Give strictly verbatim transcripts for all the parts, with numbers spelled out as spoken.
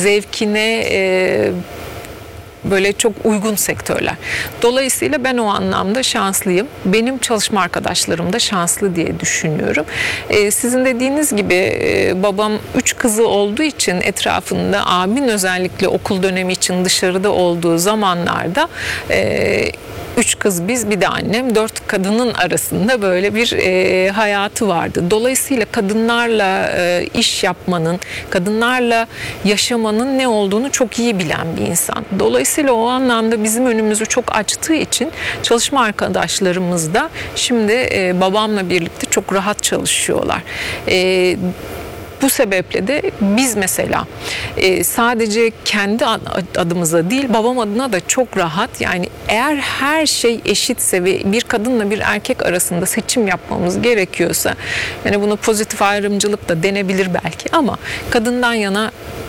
zevkine e, böyle çok uygun sektörler. Dolayısıyla ben o anlamda şanslıyım. Benim çalışma arkadaşlarım da şanslı diye düşünüyorum. Ee, sizin dediğiniz gibi e, babam üç kızı olduğu için etrafında, abim özellikle okul dönemi için dışarıda olduğu zamanlarda e, üç kız biz, bir de annem, dört kadının arasında böyle bir e, hayatı vardı. Dolayısıyla kadınlarla e, iş yapmanın, kadınlarla yaşamanın ne olduğunu çok iyi bilen bir insan. Dolayısıyla o anlamda bizim önümüzü çok açtığı için çalışma arkadaşlarımız da şimdi e, babamla birlikte çok rahat çalışıyorlar. E, Bu sebeple de biz mesela e, sadece kendi adımıza değil, babam adına da çok rahat, yani eğer her şey eşitse ve bir kadınla bir erkek arasında seçim yapmamız gerekiyorsa, yani bunu pozitif ayrımcılık da denebilir belki, ama kadından yana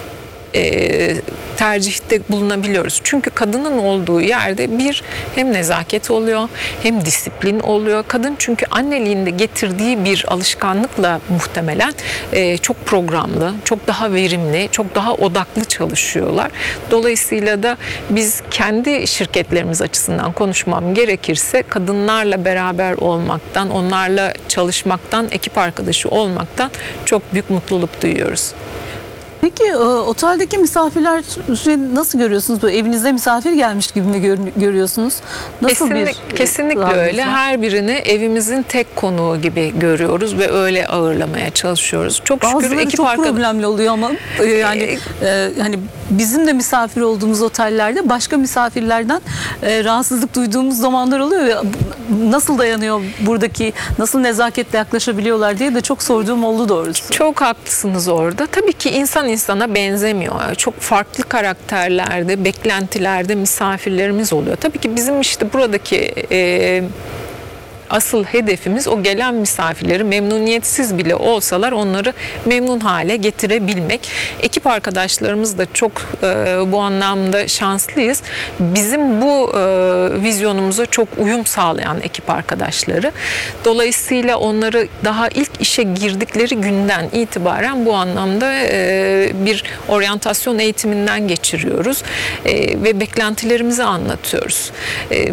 E, tercihte bulunabiliyoruz. Çünkü kadının olduğu yerde bir hem nezaket oluyor, hem disiplin oluyor. Kadın çünkü anneliğinde getirdiği bir alışkanlıkla muhtemelen e, çok programlı, çok daha verimli, çok daha odaklı çalışıyorlar. Dolayısıyla da biz kendi şirketlerimiz açısından konuşmam gerekirse kadınlarla beraber olmaktan, onlarla çalışmaktan, ekip arkadaşı olmaktan çok büyük mutluluk duyuyoruz. Peki oteldeki misafirler nasıl görüyorsunuz? Böyle evinizde misafir gelmiş gibi mi gör, görüyorsunuz? Nasıl Kesinlik, bir kesinlikle öyle. Her birini evimizin tek konuğu gibi görüyoruz ve öyle ağırlamaya çalışıyoruz. Çok şükür bazıları ekip çok arkadaşı... problemli oluyor ama yani e, hani bizim de misafir olduğumuz otellerde başka misafirlerden e, rahatsızlık duyduğumuz zamanlar oluyor ve nasıl dayanıyor buradaki, nasıl nezaketle yaklaşabiliyorlar diye de çok sorduğum oldu doğrusu. Çok haklısınız orada. Tabii ki insan insana benzemiyor. Çok farklı karakterlerde, beklentilerde misafirlerimiz oluyor. Tabii ki bizim işte buradaki e, asıl hedefimiz o gelen misafirleri memnuniyetsiz bile olsalar onları memnun hale getirebilmek. Ekip arkadaşlarımız da çok e, bu anlamda şanslıyız. Bizim bu e, vizyonumuza çok uyum sağlayan ekip arkadaşları. Dolayısıyla onları daha ilk işe girdikleri günden itibaren bu anlamda e, bir oryantasyon eğitiminden geçiriyoruz e, ve beklentilerimizi anlatıyoruz. E,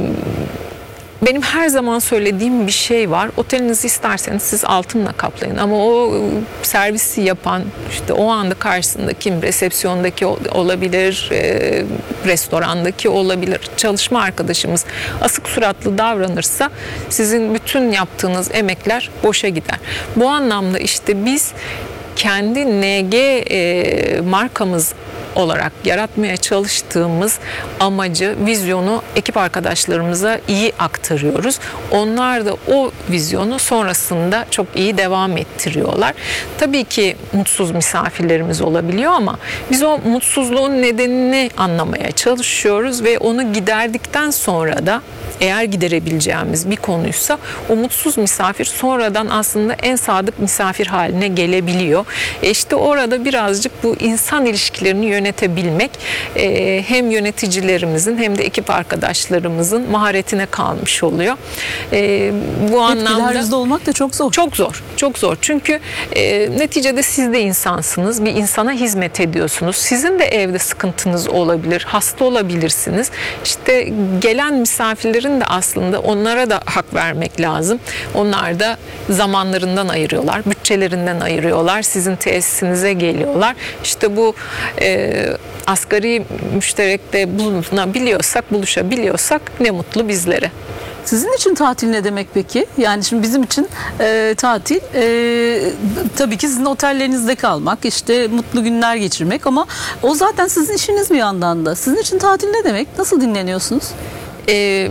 Benim her zaman söylediğim bir şey var. Otelinizi isterseniz siz altınla kaplayın. Ama o servisi yapan, işte o anda karşısındaki resepsiyondaki olabilir, e, restorandaki olabilir, çalışma arkadaşımız asık suratlı davranırsa sizin bütün yaptığınız emekler boşa gider. Bu anlamda işte biz kendi N G e, markamız olarak yaratmaya çalıştığımız amacı, vizyonu ekip arkadaşlarımıza iyi aktarıyoruz. Onlar da o vizyonu sonrasında çok iyi devam ettiriyorlar. Tabii ki mutsuz misafirlerimiz olabiliyor ama biz o mutsuzluğun nedenini anlamaya çalışıyoruz ve onu giderdikten sonra da eğer giderebileceğimiz bir konuysa o mutsuz misafir sonradan aslında en sadık misafir haline gelebiliyor. E işte orada birazcık bu insan ilişkilerini yönetebilmek e, hem yöneticilerimizin hem de ekip arkadaşlarımızın maharetine kalmış oluyor. E, bu anlamda Etkiler olmak da çok zor. Çok zor. Çok zor. Çünkü e, neticede siz de insansınız. Bir insana hizmet ediyorsunuz. Sizin de evde sıkıntınız olabilir. Hasta olabilirsiniz. İşte gelen misafirlerin de aslında onlara da hak vermek lazım. Onlar da zamanlarından ayırıyorlar. Bütçelerinden ayırıyorlar. Sizin tesisinize geliyorlar. İşte bu e, asgari müşterekte bulunabiliyorsak, buluşabiliyorsak ne mutlu bizlere. Sizin için tatil ne demek peki? Yani şimdi bizim için e, tatil e, tabii ki sizin otellerinizde kalmak, işte mutlu günler geçirmek ama o zaten sizin işiniz bir yandan da. Sizin için tatil ne demek? Nasıl dinleniyorsunuz? Eee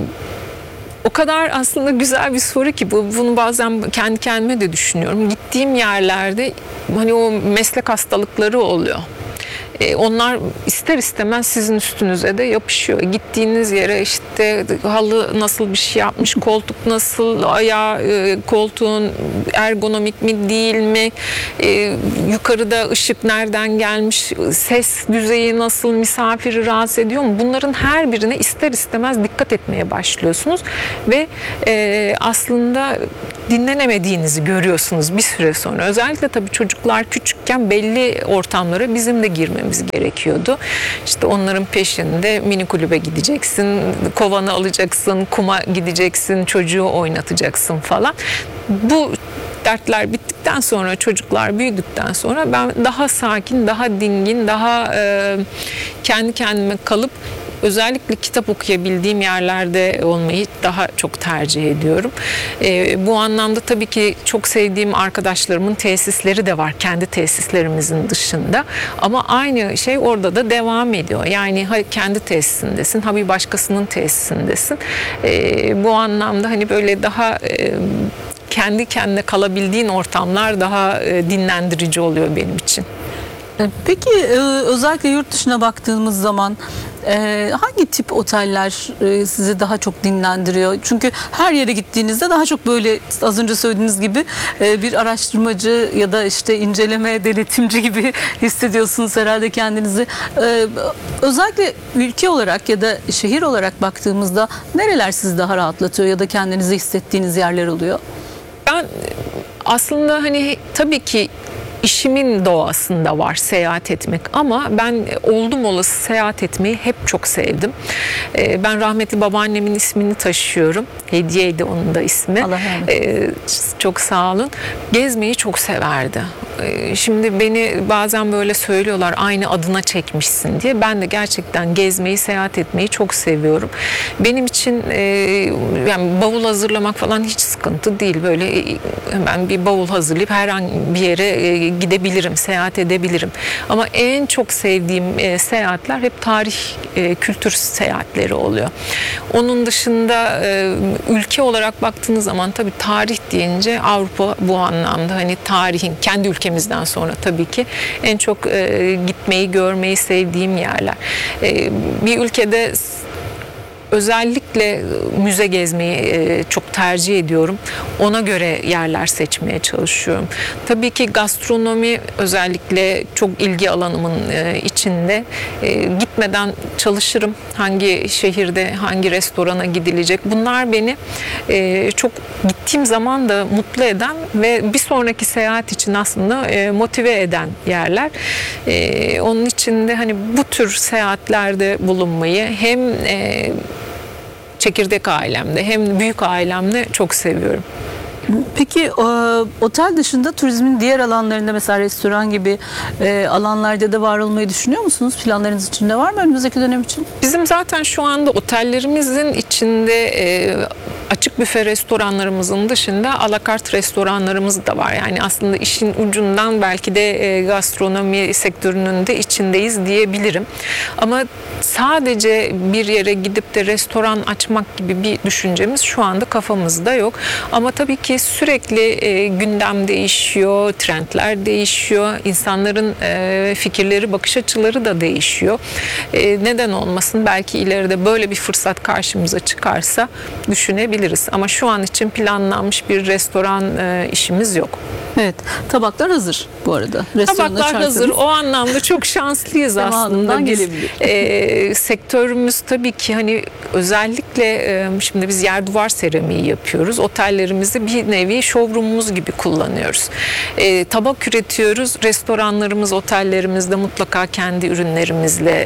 O kadar aslında güzel bir soru ki bu, bunu bazen kendi kendime de düşünüyorum. Gittiğim yerlerde hani o meslek hastalıkları oluyor. E, onlar ister istemez sizin üstünüze de yapışıyor. Gittiğiniz yere işte halı nasıl bir şey yapmış, koltuk nasıl, ayağı, e, koltuğun ergonomik mi değil mi, e, yukarıda ışık nereden gelmiş, ses düzeyi nasıl, misafiri rahatsız ediyor mu? Bunların her birine ister istemez dikkat etmeye başlıyorsunuz ve e, aslında dinlenemediğinizi görüyorsunuz bir süre sonra. Özellikle tabii çocuklar küçükken belli ortamlara bizim de girmemiz etmemiz gerekiyordu. İşte onların peşinde mini kulübe gideceksin, kovanı alacaksın, kuma gideceksin, çocuğu oynatacaksın falan. Bu dertler bittikten sonra, çocuklar büyüdükten sonra ben daha sakin, daha dingin, daha e, kendi kendime kalıp özellikle kitap okuyabildiğim yerlerde olmayı daha çok tercih ediyorum. E, bu anlamda tabii ki çok sevdiğim arkadaşlarımın tesisleri de var, kendi tesislerimizin dışında. Ama aynı şey orada da devam ediyor. Yani ha kendi tesisindesin, ha bir başkasının tesisindesin. E, bu anlamda hani böyle daha e, kendi kendine kalabildiğin ortamlar daha e, dinlendirici oluyor benim için. Peki özellikle yurt dışına baktığımız zaman hangi tip oteller sizi daha çok dinlendiriyor? Çünkü her yere gittiğinizde daha çok böyle az önce söylediğiniz gibi bir araştırmacı ya da işte inceleme denetimci gibi hissediyorsunuz herhalde kendinizi. Özellikle ülke olarak ya da şehir olarak baktığımızda nereler sizi daha rahatlatıyor ya da kendinizi hissettiğiniz yerler oluyor? Ben aslında hani tabii ki İşimin doğasında var seyahat etmek ama ben oldum olası seyahat etmeyi hep çok sevdim. Ee, ben rahmetli babaannemin ismini taşıyorum. Hediyeydi onun da ismi. Allah rahmet eylesin. Ee, çok sağ olun. Gezmeyi çok severdi. Ee, şimdi beni bazen böyle söylüyorlar aynı adına çekmişsin diye. Ben de gerçekten gezmeyi, seyahat etmeyi çok seviyorum. Benim için e, yani bavul hazırlamak falan hiç sıkıntı değil. Böyle ben bir bavul hazırlayıp herhangi bir yere e, gidebilirim, seyahat edebilirim. Ama en çok sevdiğim e, seyahatler hep tarih, e, kültür seyahatleri oluyor. Onun dışında e, ülke olarak baktığınız zaman tabii tarih deyince Avrupa bu anlamda hani tarihin kendi ülkemizden sonra tabii ki en çok e, gitmeyi, görmeyi sevdiğim yerler. E, bir ülkede özellikle müze gezmeyi çok tercih ediyorum. Ona göre yerler seçmeye çalışıyorum. Tabii ki gastronomi özellikle çok ilgi alanımın içinde. Gitmeden çalışırım. Hangi şehirde hangi restorana gidilecek. Bunlar beni çok gittiğim zaman da mutlu eden ve bir sonraki seyahat için aslında motive eden yerler. Onun için de hani bu tür seyahatlerde bulunmayı hem çekirdek ailemde hem büyük ailemde çok seviyorum. Peki otel dışında turizmin diğer alanlarında mesela restoran gibi alanlarda da var olmayı düşünüyor musunuz? Planlarınız içinde var mı önümüzdeki dönem için? Bizim zaten şu anda otellerimizin içinde açık büfe restoranlarımızın dışında alakart restoranlarımız da var. Yani aslında işin ucundan belki de gastronomi sektörünün de içindeyiz diyebilirim. Ama sadece bir yere gidip de restoran açmak gibi bir düşüncemiz şu anda kafamızda yok. Ama tabii ki sürekli gündem değişiyor, trendler değişiyor, insanların fikirleri, bakış açıları da değişiyor. Neden olmasın? Belki ileride böyle bir fırsat karşımıza çıkarsa düşünebiliriz. Ama şu an için planlanmış bir restoran işimiz yok. Evet, tabaklar hazır bu arada. Tabaklar hazır. O anlamda çok şanslıyız aslında. Biz, e, sektörümüz tabii ki hani özellikle e, şimdi biz yer duvar seramiği yapıyoruz. Otellerimizi bir nevi showroom'umuz gibi kullanıyoruz. E, tabak üretiyoruz. Restoranlarımız, otellerimizde mutlaka kendi ürünlerimizle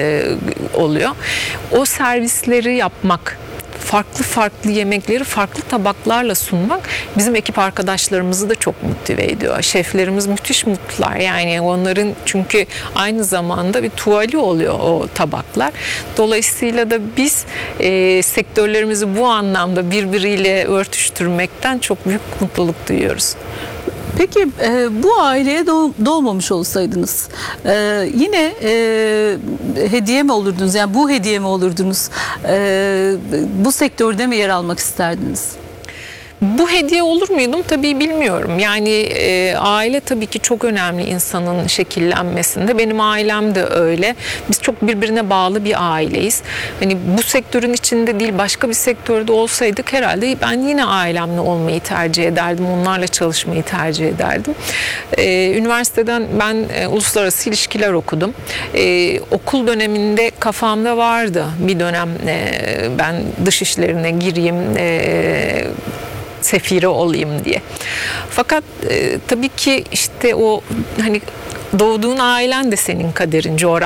e, oluyor. O servisleri yapmak, farklı farklı yemekleri farklı tabaklarla sunmak bizim ekip arkadaşlarımızı da çok motive ediyor. Şeflerimiz müthiş mutlular. Yani onların çünkü aynı zamanda bir tuvali oluyor o tabaklar. Dolayısıyla da biz e, sektörlerimizi bu anlamda birbiriyle örtüştürmekten çok büyük mutluluk duyuyoruz. Peki e, bu aileye doğmamış olsaydınız e, yine e, hediye mi olurdunuz? Yani bu hediye mi olurdunuz? E, bu sektörde mi yer almak isterdiniz? Bu hediye olur muydum tabii bilmiyorum. Yani e, aile tabii ki çok önemli insanın şekillenmesinde. Benim ailem de öyle. Biz çok birbirine bağlı bir aileyiz. Hani bu sektörün içinde değil başka bir sektörde olsaydık herhalde ben yine ailemle olmayı tercih ederdim. Onlarla çalışmayı tercih ederdim. E, üniversiteden ben e, uluslararası ilişkiler okudum. E, okul döneminde kafamda vardı bir dönem e, ben dış işlerine gireyim, e, sefiri olayım diye. Fakat e, tabii ki işte o hani doğduğun ailen de senin kaderin, coğrafyan.